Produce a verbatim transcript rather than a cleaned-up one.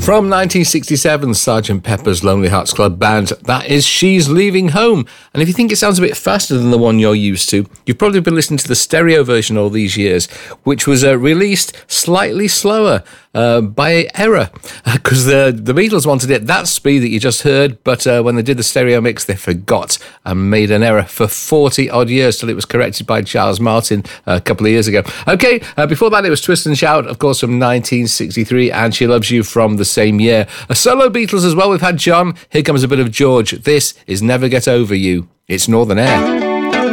From nineteen sixty-seven, Sergeant Pepper's Lonely Hearts Club Band, that is She's Leaving Home. And if you think it sounds a bit faster than the one you're used to, you've probably been listening to the stereo version all these years, which was uh, released slightly slower uh, by error, because the, the Beatles wanted it that speed that you just heard, but uh, when they did the stereo mix, they forgot and made an error for forty odd years till it was corrected by Charles Martin a couple of years ago. Okay, uh, before that it was Twist and Shout, of course, from nineteen sixty-three, and She Loves You from the same year. A solo Beatles as well. We've had John. Here comes a bit of George. This is Never Get Over You. It's Northern Air.